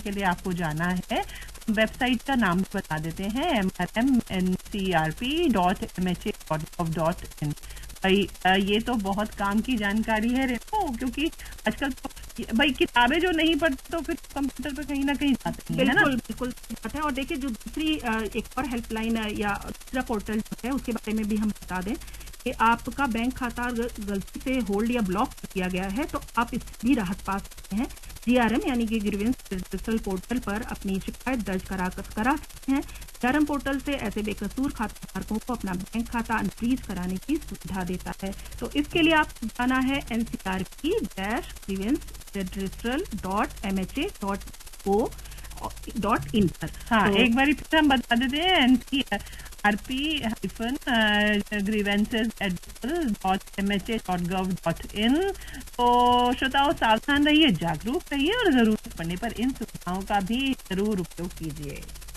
के लिए आपको जाना है, वेबसाइट का नाम बता देते हैं, mrmncrp.mha.gov.in। भाई ये तो बहुत काम की जानकारी है रेखो, क्योंकि आजकल तो भाई किताबें जो नहीं पढ़ते तो फिर कंप्यूटर पे कहीं ना कहीं जाते हैं, है ना? बिल्कुल बात है। और देखिए जो दूसरी एक और हेल्पलाइन या दूसरा पोर्टल जो है उसके बारे में भी हम बता दें कि आपका बैंक खाता गलती से होल्ड या ब्लॉक किया गया है तो आप इससे भी राहत पा सकते हैं। जीआरएम यानी कि ग्रीवेंस डिजिटल पोर्टल पर अपनी शिकायत दर्ज करा सकते हैं। जीआरएम पोर्टल से ऐसे बेकसूर खाता धारकों को अपना बैंक खाता अनफ्रीज कराने की सुविधा देता है। तो इसके लिए आप जाना है ncrp-grievance.mha.go.in पर। हाँ, तो एक बार फिर हम बता देते हैं, ncrp-grievances@mha.gov.in। तो श्रोताओं, सावधान रहिए, जागरूक रहिए और जरूरत पड़ने पर इन सुविधाओं का भी जरूर उपयोग कीजिए।